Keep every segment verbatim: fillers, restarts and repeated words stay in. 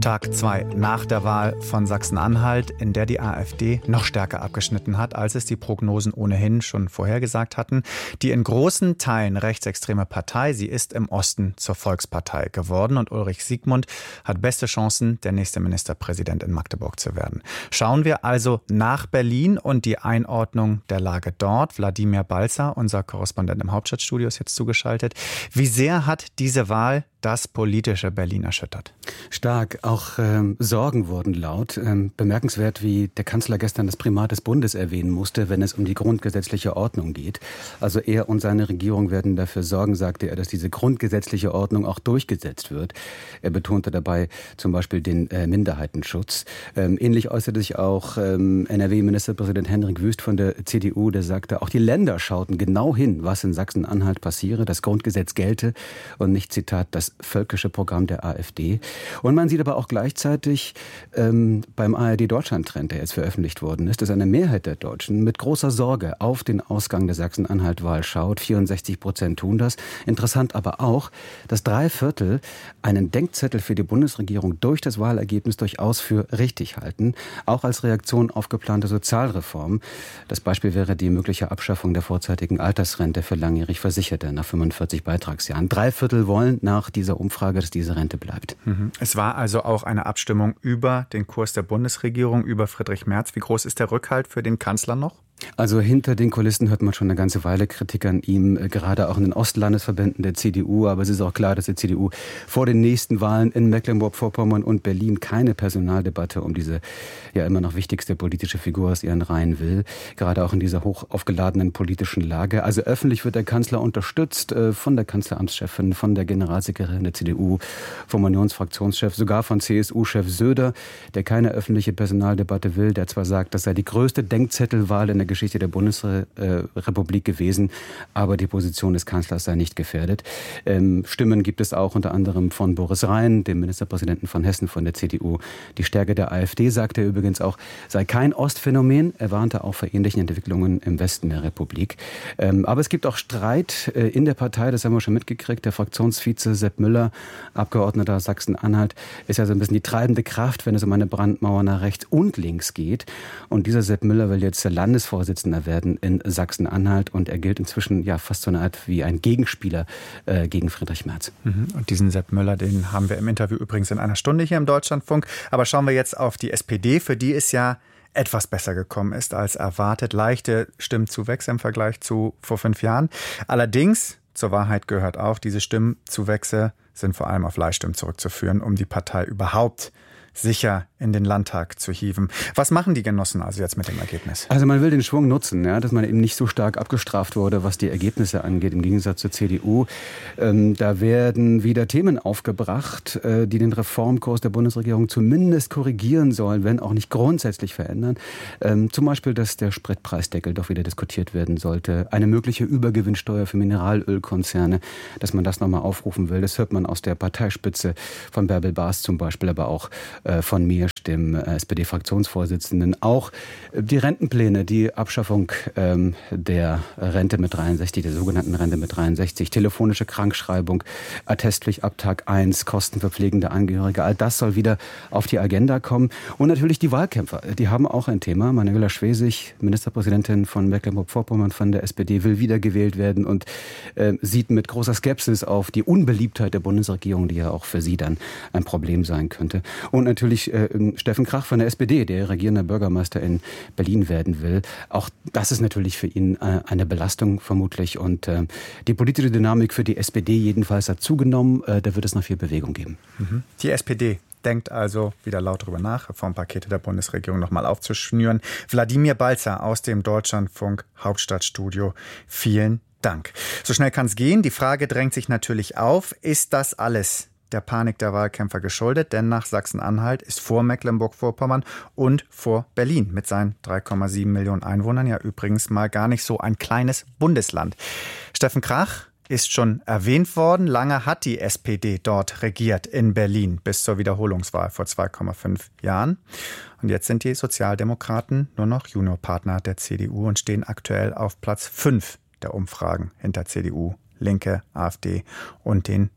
Tag zwei nach der Wahl von Sachsen-Anhalt, in der die AfD noch stärker abgeschnitten hat, als es die Prognosen ohnehin schon vorhergesagt hatten. Die in großen Teilen rechtsextreme Partei, sie ist im Osten zur Volkspartei geworden und Ulrich Siegmund hat beste Chancen, der nächste Ministerpräsident in Magdeburg zu werden. Schauen wir also nach Berlin und die Einordnung der Lage dort. Wladimir Balzer, unser Korrespondent im Hauptstadtstudio, ist jetzt zugeschaltet. Wie sehr hat diese Wahl das politische Berlin erschüttert? Stark. Auch ähm, Sorgen wurden laut. Ähm, bemerkenswert, wie der Kanzler gestern das Primat des Bundes erwähnen musste, wenn es um die grundgesetzliche Ordnung geht. Also er und seine Regierung werden dafür sorgen, sagte er, dass diese grundgesetzliche Ordnung auch durchgesetzt wird. Er betonte dabei zum Beispiel den äh, Minderheitenschutz. Ähm, ähnlich äußerte sich auch ähm, N R W-Ministerpräsident Hendrik Wüst von der C D U, der sagte, auch die Länder schauten genau hin, was in Sachsen-Anhalt passiere. Das Grundgesetz gelte und nicht, Zitat, das völkische Programm der AfD. Und man sieht aber auch gleichzeitig ähm, beim A R D-Deutschland-Trend, der jetzt veröffentlicht worden ist, dass eine Mehrheit der Deutschen mit großer Sorge auf den Ausgang der Sachsen-Anhalt-Wahl schaut. vierundsechzig Prozent tun das. Interessant aber auch, dass drei Viertel einen Denkzettel für die Bundesregierung durch das Wahlergebnis durchaus für richtig halten, auch als Reaktion auf geplante Sozialreformen. Das Beispiel wäre die mögliche Abschaffung der vorzeitigen Altersrente für langjährig Versicherte nach fünfundvierzig Beitragsjahren. Drei Viertel wollen nach dieser Umfrage, dass diese Rente bleibt. Es war also auch eine Abstimmung über den Kurs der Bundesregierung, über Friedrich Merz. Wie groß ist der Rückhalt für den Kanzler noch? Also hinter den Kulissen hört man schon eine ganze Weile Kritik an ihm, gerade auch in den Ostlandesverbänden der C D U. Aber es ist auch klar, dass die C D U vor den nächsten Wahlen in Mecklenburg-Vorpommern und Berlin keine Personaldebatte um diese ja immer noch wichtigste politische Figur aus ihren Reihen will. Gerade auch in dieser hoch aufgeladenen politischen Lage. Also öffentlich wird der Kanzler unterstützt äh, von der Kanzleramtschefin, von der Generalsekretärin der C D U, vom Unionsfraktionschef, sogar von C S U-Chef Söder, der keine öffentliche Personaldebatte will, der zwar sagt, das sei die größte Denkzettelwahl in der Geschichte der Bundesrepublik gewesen, aber die Position des Kanzlers sei nicht gefährdet. Ähm, Stimmen gibt es auch unter anderem von Boris Rhein, dem Ministerpräsidenten von Hessen von der C D U. Die Stärke der AfD, sagt er übrigens auch, sei kein Ostphänomen. Er warnte auch vor ähnlichen Entwicklungen im Westen der Republik. Ähm, aber es gibt auch Streit äh, in der Partei, das haben wir schon mitgekriegt. Der Fraktionsvize Sepp Müller, Abgeordneter Sachsen-Anhalt, ist ja so ein bisschen die treibende Kraft, wenn es um eine Brandmauer nach rechts und links geht. Und dieser Sepp Müller will jetzt der Landesvorsitzender werden in Sachsen-Anhalt und er gilt inzwischen ja fast so eine Art wie ein Gegenspieler äh, gegen Friedrich Merz. Und diesen Sepp Müller, den haben wir im Interview übrigens in einer Stunde hier im Deutschlandfunk. Aber schauen wir jetzt auf die S P D, für die es ja etwas besser gekommen ist als erwartet. Leichte Stimmzuwächse im Vergleich zu vor fünf Jahren. Allerdings, zur Wahrheit gehört auch, diese Stimmzuwächse sind vor allem auf Leihstimmen zurückzuführen, um die Partei überhaupt sicher in den Landtag zu hieven. Was machen die Genossen also jetzt mit dem Ergebnis? Also man will den Schwung nutzen, ja, dass man eben nicht so stark abgestraft wurde, was die Ergebnisse angeht, im Gegensatz zur C D U. Ähm, da werden wieder Themen aufgebracht, äh, die den Reformkurs der Bundesregierung zumindest korrigieren sollen, wenn auch nicht grundsätzlich verändern. Ähm, zum Beispiel, dass der Spritpreisdeckel doch wieder diskutiert werden sollte. Eine mögliche Übergewinnsteuer für Mineralölkonzerne, dass man das nochmal aufrufen will. Das hört man aus der Parteispitze von Bärbel Baas zum Beispiel, aber auch von mir, dem S P D-Fraktionsvorsitzenden. Auch die Rentenpläne, die Abschaffung ähm, der Rente mit dreiundsechzig, der sogenannten Rente mit dreiundsechzig, telefonische Krankschreibung, Attestpflicht ab Tag eins, Kosten für pflegende Angehörige, all das soll wieder auf die Agenda kommen. Und natürlich die Wahlkämpfer, die haben auch ein Thema. Manuela Schwesig, Ministerpräsidentin von Mecklenburg-Vorpommern von der S P D, will wiedergewählt werden und äh, sieht mit großer Skepsis auf die Unbeliebtheit der Bundesregierung, die ja auch für sie dann ein Problem sein könnte. Und natürlich äh, Steffen Krach von der S P D, der regierender Bürgermeister in Berlin werden will. Auch das ist natürlich für ihn äh, eine Belastung vermutlich. Und äh, die politische Dynamik für die S P D jedenfalls hat zugenommen. Äh, da wird es noch viel Bewegung geben. Mhm. Die S P D denkt also wieder laut darüber nach, Reformpakete der Bundesregierung nochmal aufzuschnüren. Wladimir Balzer aus dem Deutschlandfunk Hauptstadtstudio. Vielen Dank. So schnell kann es gehen. Die Frage drängt sich natürlich auf, ist das alles der Panik der Wahlkämpfer geschuldet? Denn nach Sachsen-Anhalt ist vor Mecklenburg-Vorpommern und vor Berlin mit seinen drei Komma sieben Millionen Einwohnern ja übrigens mal gar nicht so ein kleines Bundesland. Steffen Krach ist schon erwähnt worden. Lange hat die S P D dort regiert in Berlin bis zur Wiederholungswahl vor zwei Komma fünf Jahren. Und jetzt sind die Sozialdemokraten nur noch Juniorpartner der C D U und stehen aktuell auf Platz fünf der Umfragen hinter C D U, Linke, AfD und den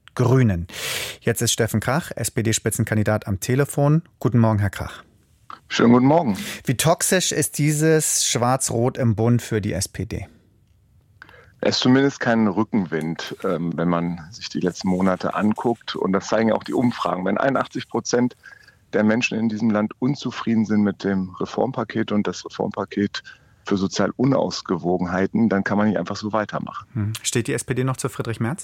Grünen. Jetzt ist Steffen Krach, S P D-Spitzenkandidat, am Telefon. Guten Morgen, Herr Krach. Schönen guten Morgen. Wie toxisch ist dieses Schwarz-Rot im Bund für die S P D? Es ist zumindest kein Rückenwind, wenn man sich die letzten Monate anguckt. Und das zeigen ja auch die Umfragen. Wenn einundachtzig Prozent der Menschen in diesem Land unzufrieden sind mit dem Reformpaket und das Reformpaket für sozial Unausgewogenheiten, dann kann man nicht einfach so weitermachen. Steht die S P D noch zu Friedrich Merz?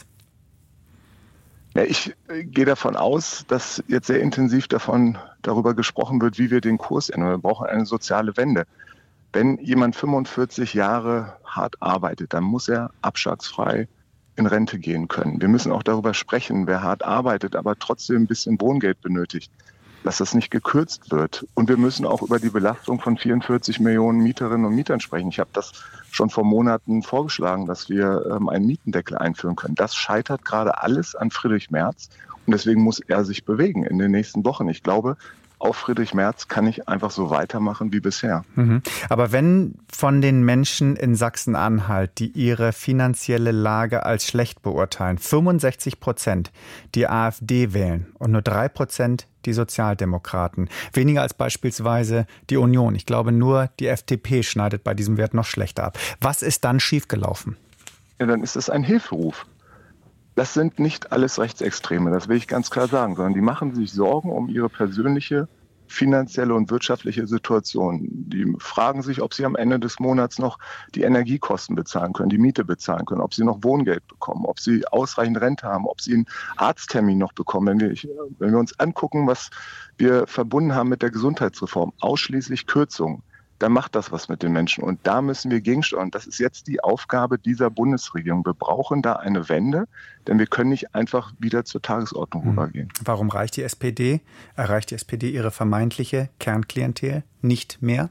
Ja, ich gehe davon aus, dass jetzt sehr intensiv davon darüber gesprochen wird, wie wir den Kurs ändern. Wir brauchen eine soziale Wende. Wenn jemand fünfundvierzig Jahre hart arbeitet, dann muss er abschlagsfrei in Rente gehen können. Wir müssen auch darüber sprechen, wer hart arbeitet, aber trotzdem ein bisschen Wohngeld benötigt, dass das nicht gekürzt wird. Und wir müssen auch über die Belastung von vierundvierzig Millionen Mieterinnen und Mietern sprechen. Ich habe das schon vor Monaten vorgeschlagen, dass wir ähm, einen Mietendeckel einführen können. Das scheitert gerade alles an Friedrich Merz. Und deswegen muss er sich bewegen in den nächsten Wochen. Ich glaube, auf Friedrich Merz kann ich einfach so weitermachen wie bisher. Mhm. Aber wenn von den Menschen in Sachsen-Anhalt, die ihre finanzielle Lage als schlecht beurteilen, fünfundsechzig Prozent die AfD wählen und nur drei Prozent die Sozialdemokraten, weniger als beispielsweise die Union. Ich glaube, nur die F D P schneidet bei diesem Wert noch schlechter ab. Was ist dann schiefgelaufen? Ja, dann ist es ein Hilferuf. Das sind nicht alles Rechtsextreme, das will ich ganz klar sagen, sondern die machen sich Sorgen um ihre persönliche finanzielle und wirtschaftliche Situation. Die fragen sich, ob sie am Ende des Monats noch die Energiekosten bezahlen können, die Miete bezahlen können, ob sie noch Wohngeld bekommen, ob sie ausreichend Rente haben, ob sie einen Arzttermin noch bekommen. Wenn wir, wenn wir uns angucken, was wir verbunden haben mit der Gesundheitsreform, ausschließlich Kürzungen, dann macht das was mit den Menschen. Und da müssen wir gegensteuern. Das ist jetzt die Aufgabe dieser Bundesregierung. Wir brauchen da eine Wende, denn wir können nicht einfach wieder zur Tagesordnung hm. rübergehen. Warum reicht die S P D, erreicht die S P D ihre vermeintliche Kernklientel nicht mehr?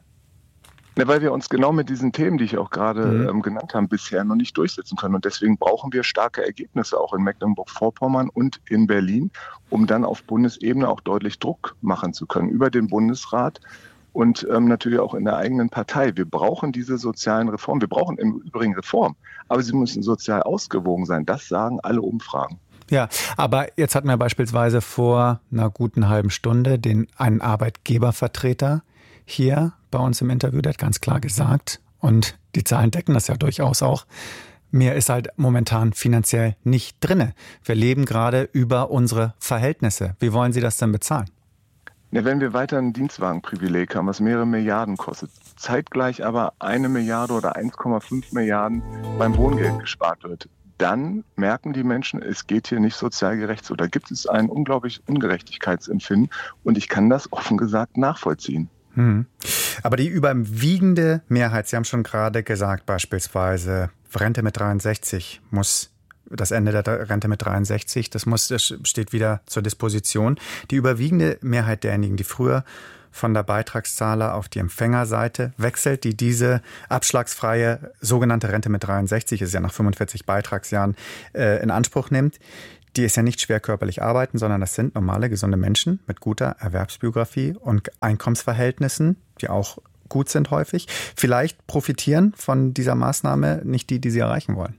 Ja, weil wir uns genau mit diesen Themen, die ich auch gerade mhm. ähm, genannt habe, bisher noch nicht durchsetzen können. Und deswegen brauchen wir starke Ergebnisse auch in Mecklenburg-Vorpommern und in Berlin, um dann auf Bundesebene auch deutlich Druck machen zu können über den Bundesrat. Und ähm, natürlich auch in der eigenen Partei. Wir brauchen diese sozialen Reformen. Wir brauchen im Übrigen Reformen, aber sie müssen sozial ausgewogen sein. Das sagen alle Umfragen. Ja, aber jetzt hatten wir beispielsweise vor einer guten halben Stunde den einen Arbeitgebervertreter hier bei uns im Interview, der hat ganz klar gesagt, und die Zahlen decken das ja durchaus auch, mehr ist halt momentan finanziell nicht drinne. Wir leben gerade über unsere Verhältnisse. Wie wollen Sie das denn bezahlen? Ja, wenn wir weiter ein Dienstwagenprivileg haben, was mehrere Milliarden kostet, zeitgleich aber eine Milliarde oder eins Komma fünf Milliarden beim Wohngeld gespart wird, dann merken die Menschen, es geht hier nicht sozial gerecht so. Da gibt es ein unglaubliches Ungerechtigkeitsempfinden und ich kann das offen gesagt nachvollziehen. Hm. Aber die überwiegende Mehrheit, Sie haben schon gerade gesagt, beispielsweise Rente mit dreiundsechzig muss Das Ende der Rente mit dreiundsechzig, das muss, das steht wieder zur Disposition. Die überwiegende Mehrheit derjenigen, die früher von der Beitragszahler auf die Empfängerseite wechselt, die diese abschlagsfreie sogenannte Rente mit dreiundsechzig, ist ja nach fünfundvierzig Beitragsjahren, äh, in Anspruch nimmt, die ist ja nicht schwer körperlich arbeiten, sondern das sind normale, gesunde Menschen mit guter Erwerbsbiografie und Einkommensverhältnissen, die auch gut sind häufig. Vielleicht profitieren von dieser Maßnahme nicht die, die sie erreichen wollen.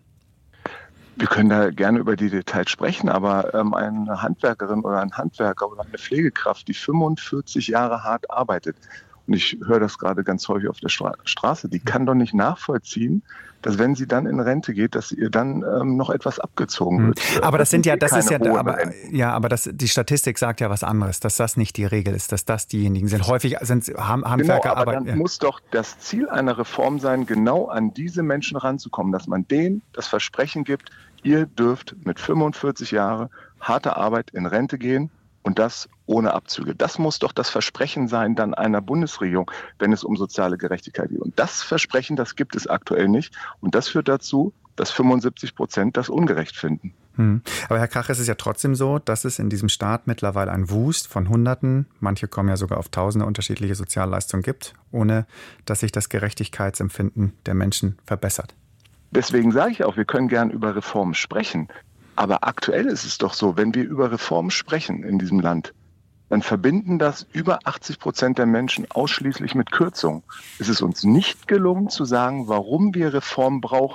Wir können da gerne über die Details sprechen, aber ähm, eine Handwerkerin oder ein Handwerker oder eine Pflegekraft, die fünfundvierzig Jahre hart arbeitet, und ich höre das gerade ganz häufig auf der Stra- Straße, die kann doch nicht nachvollziehen, dass wenn sie dann in Rente geht, dass ihr dann ähm, noch etwas abgezogen wird. Aber das, das sind ja, das ist ja, aber, ja, aber das, die Statistik sagt ja was anderes, dass das nicht die Regel ist, dass das diejenigen sind. Häufig sind Handwerker, genau, aber arbeiten. Dann ja. muss doch das Ziel einer Reform sein, genau an diese Menschen ranzukommen, dass man denen das Versprechen gibt, ihr dürft mit fünfundvierzig Jahren harter Arbeit in Rente gehen und das ohne Abzüge. Das muss doch das Versprechen sein dann einer Bundesregierung, wenn es um soziale Gerechtigkeit geht. Und das Versprechen, das gibt es aktuell nicht. Und das führt dazu, dass fünfundsiebzig Prozent das ungerecht finden. Hm. Aber Herr Krach, es ist ja trotzdem so, dass es in diesem Staat mittlerweile ein Wust von Hunderten, manche kommen ja sogar auf Tausende unterschiedliche Sozialleistungen gibt, ohne dass sich das Gerechtigkeitsempfinden der Menschen verbessert. Deswegen sage ich auch, wir können gern über Reformen sprechen. Aber aktuell ist es doch so, wenn wir über Reformen sprechen in diesem Land, dann verbinden das über achtzig Prozent der Menschen ausschließlich mit Kürzungen. Es ist uns nicht gelungen zu sagen, warum wir Reformen brauchen.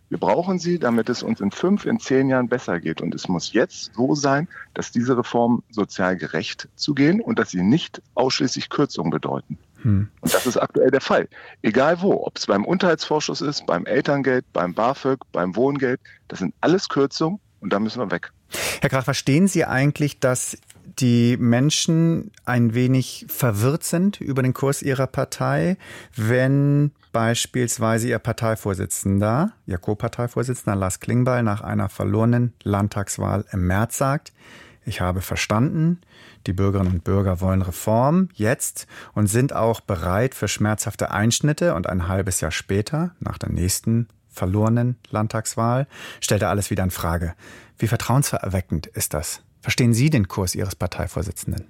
Wir brauchen sie, damit es uns in fünf, in zehn Jahren besser geht. Und es muss jetzt so sein, dass diese Reformen sozial gerecht zugehen und dass sie nicht ausschließlich Kürzungen bedeuten. Hm. Und das ist aktuell der Fall. Egal wo, ob es beim Unterhaltsvorschuss ist, beim Elterngeld, beim BAföG, beim Wohngeld, das sind alles Kürzungen und da müssen wir weg. Herr Krach, verstehen Sie eigentlich, dass die Menschen ein wenig verwirrt sind über den Kurs Ihrer Partei, wenn beispielsweise Ihr Parteivorsitzender, Ihr Co-Parteivorsitzender Lars Klingbeil nach einer verlorenen Landtagswahl im März sagt, ich habe verstanden, die Bürgerinnen und Bürger wollen Reform jetzt und sind auch bereit für schmerzhafte Einschnitte, und ein halbes Jahr später, nach der nächsten verlorenen Landtagswahl, stellt er alles wieder in Frage. Wie vertrauenserweckend ist das? Verstehen Sie den Kurs Ihres Parteivorsitzenden?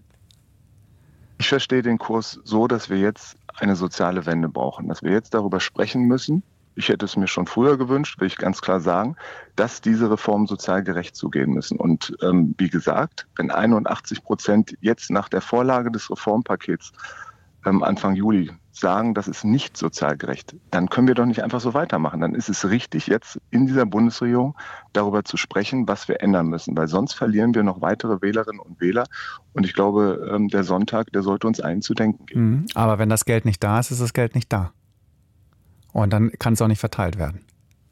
Ich verstehe den Kurs so, dass wir jetzt eine soziale Wende brauchen, dass wir jetzt darüber sprechen müssen. Ich hätte es mir schon früher gewünscht, will ich ganz klar sagen, dass diese Reformen sozial gerecht zugehen müssen. Und ähm, wie gesagt, wenn einundachtzig Prozent jetzt nach der Vorlage des Reformpakets ähm, Anfang Juli sagen, das ist nicht sozial gerecht, dann können wir doch nicht einfach so weitermachen. Dann ist es richtig, jetzt in dieser Bundesregierung darüber zu sprechen, was wir ändern müssen, weil sonst verlieren wir noch weitere Wählerinnen und Wähler. Und ich glaube, ähm, der Sonntag, der sollte uns allen zu denken geben. Aber wenn das Geld nicht da ist, ist das Geld nicht da. Und dann kann es auch nicht verteilt werden.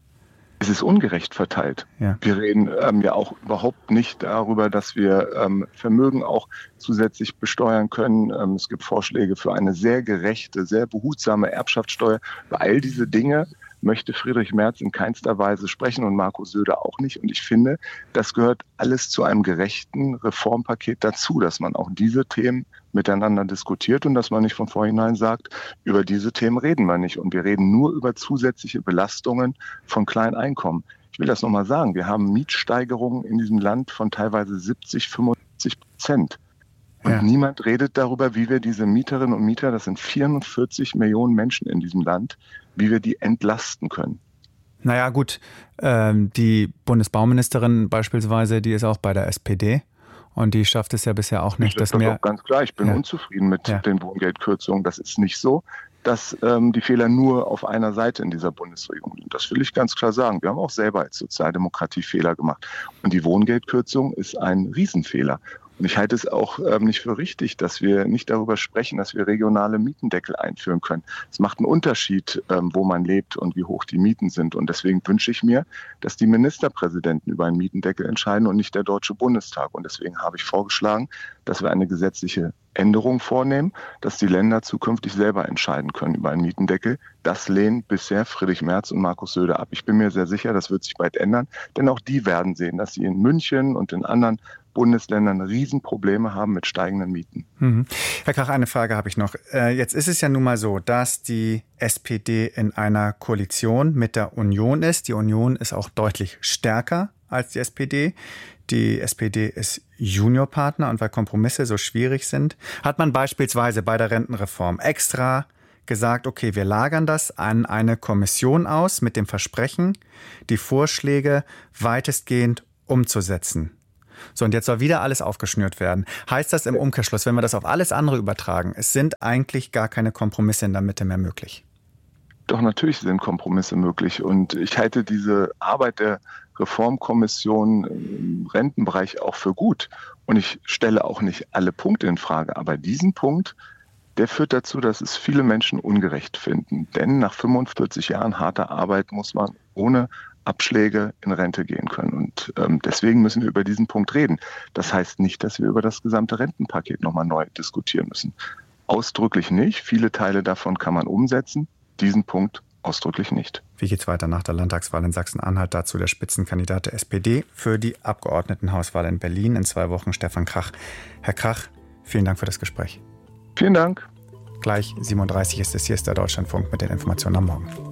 Es ist ungerecht verteilt. Ja. Wir reden ähm, ja auch überhaupt nicht darüber, dass wir ähm, Vermögen auch zusätzlich besteuern können. Ähm, es gibt Vorschläge für eine sehr gerechte, sehr behutsame Erbschaftssteuer. Über all diese Dinge möchte Friedrich Merz in keinster Weise sprechen und Markus Söder auch nicht. Und ich finde, das gehört alles zu einem gerechten Reformpaket dazu, dass man auch diese Themen miteinander diskutiert und dass man nicht von vornherein sagt, über diese Themen reden wir nicht. Und wir reden nur über zusätzliche Belastungen von Kleineinkommen. Ich will das nochmal sagen, wir haben Mietsteigerungen in diesem Land von teilweise siebzig, fünfundsiebzig Prozent. Und ja. niemand redet darüber, wie wir diese Mieterinnen und Mieter, das sind vierundvierzig Millionen Menschen in diesem Land, wie wir die entlasten können. Naja gut, ähm, die Bundesbauministerin beispielsweise, die ist auch bei der S P D. Und die schafft es ja bisher auch nicht, das dass mehr... Doch ganz klar, ich bin ja. unzufrieden mit ja. den Wohngeldkürzungen. Das ist nicht so, dass ähm, die Fehler nur auf einer Seite in dieser Bundesregierung sind. Das will ich ganz klar sagen. Wir haben auch selber als Sozialdemokratie Fehler gemacht. Und die Wohngeldkürzung ist ein Riesenfehler. Und ich halte es auch ähm, nicht für richtig, dass wir nicht darüber sprechen, dass wir regionale Mietendeckel einführen können. Es macht einen Unterschied, ähm, wo man lebt und wie hoch die Mieten sind. Und deswegen wünsche ich mir, dass die Ministerpräsidenten über einen Mietendeckel entscheiden und nicht der Deutsche Bundestag. Und deswegen habe ich vorgeschlagen, dass wir eine gesetzliche Änderung vornehmen, dass die Länder zukünftig selber entscheiden können über einen Mietendeckel. Das lehnen bisher Friedrich Merz und Markus Söder ab. Ich bin mir sehr sicher, das wird sich bald ändern, denn auch die werden sehen, dass sie in München und in anderen Bundesländern Riesenprobleme haben mit steigenden Mieten. Mhm. Herr Krach, eine Frage habe ich noch. Jetzt ist es ja nun mal so, dass die S P D in einer Koalition mit der Union ist. Die Union ist auch deutlich stärker als die S P D. Die S P D ist Juniorpartner, und weil Kompromisse so schwierig sind, hat man beispielsweise bei der Rentenreform extra gesagt, okay, wir lagern das an eine Kommission aus mit dem Versprechen, die Vorschläge weitestgehend umzusetzen. So, und jetzt soll wieder alles aufgeschnürt werden. Heißt das im Umkehrschluss, wenn wir das auf alles andere übertragen, es sind eigentlich gar keine Kompromisse in der Mitte mehr möglich? Doch, natürlich sind Kompromisse möglich. Und ich halte diese Arbeit der Reformkommission im Rentenbereich auch für gut. Und ich stelle auch nicht alle Punkte in Frage. Aber diesen Punkt, der führt dazu, dass es viele Menschen ungerecht finden. Denn nach fünfundvierzig Jahren harter Arbeit muss man ohne Abschläge in Rente gehen können. Und ähm, deswegen müssen wir über diesen Punkt reden. Das heißt nicht, dass wir über das gesamte Rentenpaket nochmal neu diskutieren müssen. Ausdrücklich nicht. Viele Teile davon kann man umsetzen. Diesen Punkt ausdrücklich nicht. Wie geht's weiter nach der Landtagswahl in Sachsen-Anhalt? Dazu der Spitzenkandidat der S P D für die Abgeordnetenhauswahl in Berlin. In zwei Wochen Stefan Krach. Herr Krach, vielen Dank für das Gespräch. Vielen Dank. Gleich sieben Uhr dreißig ist es, hier ist der Deutschlandfunk mit den Informationen am Morgen.